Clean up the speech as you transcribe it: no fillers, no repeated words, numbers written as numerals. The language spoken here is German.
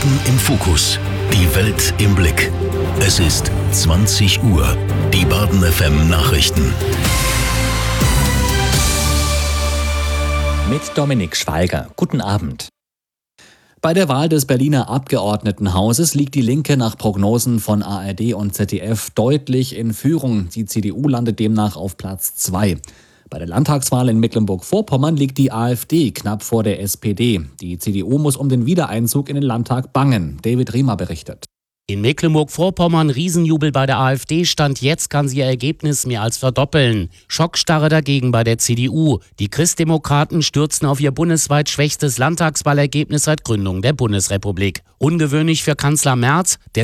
Baden im Fokus. Die Welt im Blick. Es ist 20 Uhr. Die Baden FM Nachrichten. Mit Dominik Schweiger. Guten Abend. Bei der Wahl des Berliner Abgeordnetenhauses liegt die Linke nach Prognosen von ARD und ZDF deutlich in Führung. Die CDU landet demnach auf Platz 2. Bei der Landtagswahl in Mecklenburg-Vorpommern liegt die AfD knapp vor der SPD. Die CDU muss um den Wiedereinzug in den Landtag bangen. David Riemer berichtet. In Mecklenburg-Vorpommern Riesenjubel bei der AfD, Stand jetzt kann sie ihr Ergebnis mehr als verdoppeln. Schockstarre dagegen bei der CDU. Die Christdemokraten stürzen auf ihr bundesweit schwächstes Landtagswahlergebnis seit Gründung der Bundesrepublik. Ungewöhnlich für Kanzler Merz, der